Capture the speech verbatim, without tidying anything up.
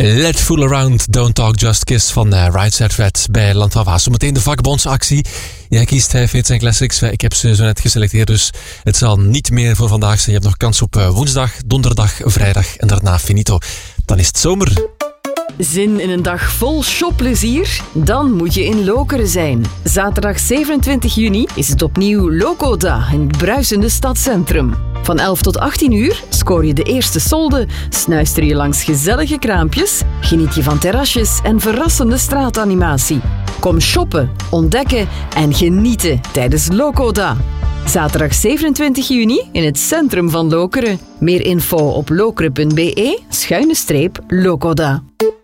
Let's Fool Around, Don't Talk Just Kiss van uh, Right Said Fred bij Landwava. Zometeen de vakbondsactie. Jij kiest uh, Fates and Classics. Ik heb ze zo net geselecteerd, dus het zal niet meer voor vandaag zijn. Je hebt nog kans op uh, woensdag, donderdag, vrijdag en daarna finito. Dan is het zomer. Zin in een dag vol shopplezier? Dan moet je in Lokeren zijn. Zaterdag zevenentwintig juni is het opnieuw Lokoda in het bruisende stadscentrum. Van elf tot achttien uur scoor je de eerste solde, snuister je langs gezellige kraampjes, geniet je van terrasjes en verrassende straatanimatie. Kom shoppen, ontdekken en genieten tijdens Lokoda. Zaterdag zevenentwintig juni in het centrum van Lokeren. Meer info op lokeren punt be schuine streep Lokoda.